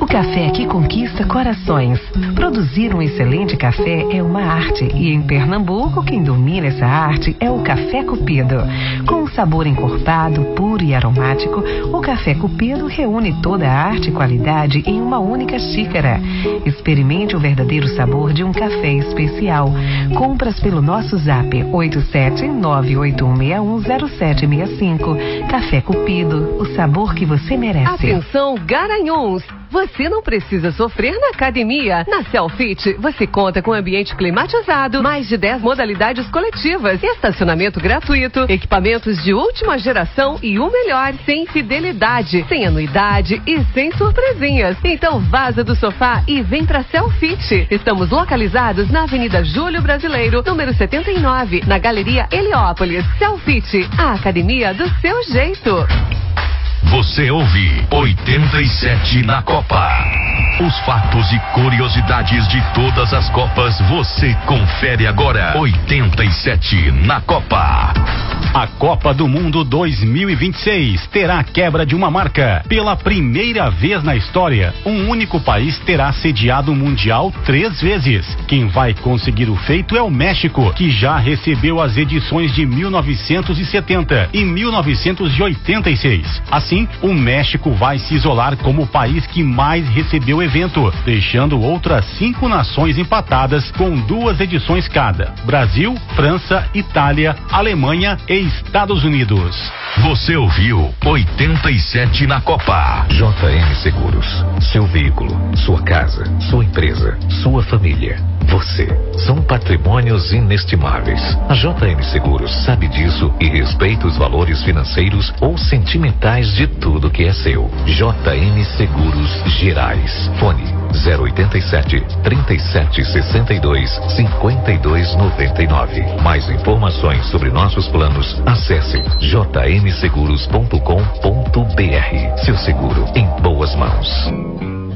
café que conquista corações. Produzir um excelente café é uma arte e em Pernambuco quem domina essa arte é o Café Cupido. Com um sabor encorpado, puro e aromático, o Café Cupido reúne toda a arte e qualidade em uma única xícara. Experimente o verdadeiro sabor de um café especial. Compras pelo nosso zap 87981610765. Café Cupido, o sabor que você merece. Atenção, Garanhuns! Você não precisa sofrer na academia. Na Cellfit, você conta com ambiente climatizado, mais de 10 modalidades coletivas, estacionamento gratuito, equipamentos de última geração e o melhor, sem fidelidade, sem anuidade e sem surpresinhas. Então vaza do sofá e vem pra Cellfit. Estamos localizados na Avenida Júlio Brasileiro, número 79, na Galeria Heliópolis. Cellfit, a academia do seu jeito. Você ouve 87 na Copa. Os fatos e curiosidades de todas as Copas você confere agora. 87 na Copa. A Copa do Mundo 2026 terá a quebra de uma marca. Pela primeira vez na história, um único país terá sediado o Mundial 3 vezes. Quem vai conseguir o feito é o México, que já recebeu as edições de 1970 e 1986. Assim, o México vai se isolar como o país que mais recebeu o evento, deixando outras 5 nações empatadas com 2 edições cada: Brasil, França, Itália, Alemanha e Estados Unidos. Você ouviu 87 na Copa. JM Seguros, seu veículo, sua casa, sua empresa, sua família, você, são patrimônios inestimáveis. A JM Seguros sabe disso e respeita os valores financeiros ou sentimentais de tudo que é seu. JM Seguros Gerais. Fone 087 37 62 52 99. Mais informações sobre nossos planos, acesse jmseguros.com.br. Seu seguro em boas mãos.